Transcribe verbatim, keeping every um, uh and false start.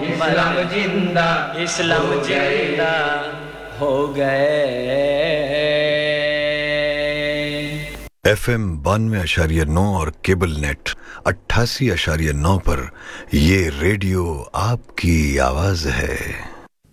इस्लाम जिंदा, इस्लाम जिंदा हो गए। एफ एम बानवे अशारिया नौ और केबल नेट अट्ठासी अशारिया नौ पर ये रेडियो आपकी आवाज है।